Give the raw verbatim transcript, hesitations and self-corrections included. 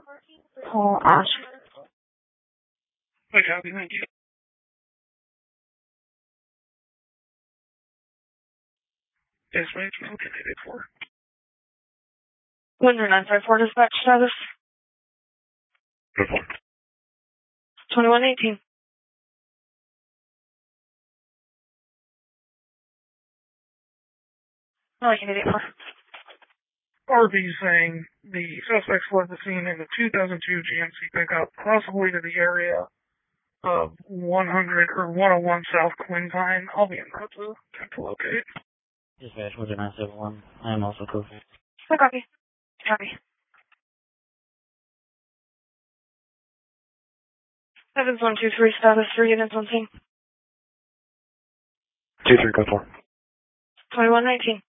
Call Ash. I copy, thank you. Yes, ma'am. Okay, eight eight four. Windsor nine five four dispatch status. Good for. twenty-one eighteen. I like an eight eight four. R V saying the suspects fled the scene in a two thousand two G M C pickup, possibly to the area of one hundred or one oh one South Quintyne. I'll be in route to attempt to locate. Dispatch Windsor nine seven one. I am also code. I copy. Copy. Evans one two three status three units on scene. two three, go for. twenty-one nineteen.